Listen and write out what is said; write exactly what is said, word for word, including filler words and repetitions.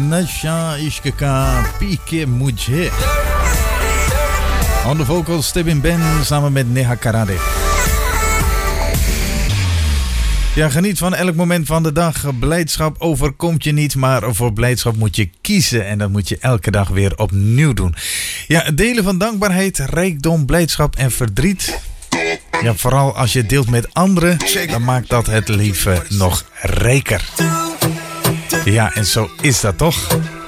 Nasha Ishq ka pee ke mujhe. On de vocals Tebin Ben samen met Neha Karade. Ja, geniet van elk moment van de dag. Blijdschap overkomt je niet, maar voor blijdschap moet je kiezen. En dat moet je elke dag weer opnieuw doen. Ja, delen van dankbaarheid, rijkdom, blijdschap en verdriet. Ja, vooral als je het deelt met anderen, dan maakt dat het leven nog rijker. Ja, en zo is dat toch?